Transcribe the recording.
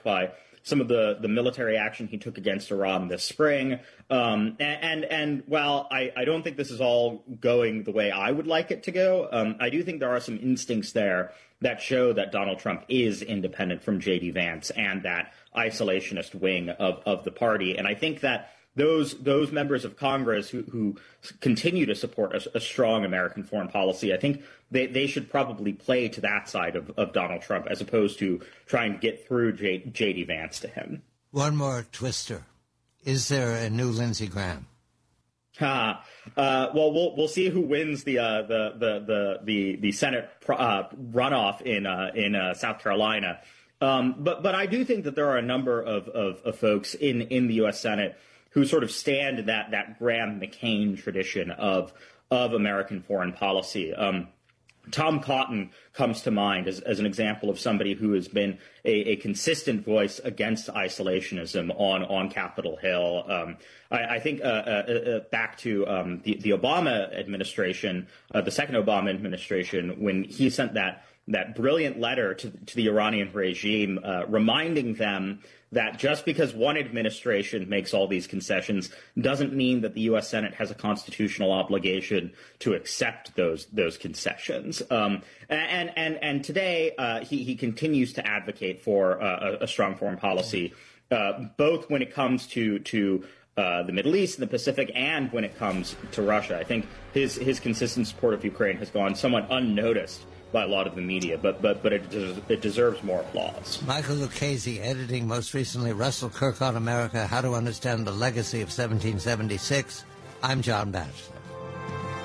by some of the military action he took against Iran this spring. And while I don't think this is all going the way I would like it to go, I do think there are some instincts there that show that Donald Trump is independent from J.D. Vance and that isolationist wing of the party. And I think that those members of Congress who continue to support a strong American foreign policy, I think they should probably play to that side of Donald Trump as opposed to trying to get through J.D. Vance to him. One more twister. Is there a new Lindsey Graham? Well, we'll see who wins the Senate runoff in South Carolina. But I do think that there are a number of folks in the U.S. Senate who sort of stand in that Graham-McCain tradition of American foreign policy. Tom Cotton comes to mind as an example of somebody who has been a consistent voice against isolationism on Capitol Hill. I think back to the Obama administration, the second Obama administration, when he sent that brilliant letter to the Iranian regime, reminding them that just because one administration makes all these concessions doesn't mean that the U.S. Senate has a constitutional obligation to accept those concessions. And today he continues to advocate for a strong foreign policy, both when it comes to the Middle East and the Pacific, and when it comes to Russia. I think his consistent support of Ukraine has gone somewhat unnoticed by a lot of the media, but it deserves more applause. Michael Lucchese, editing most recently Russell Kirk on America, How to Understand the Legacy of 1776. I'm John Batchelor.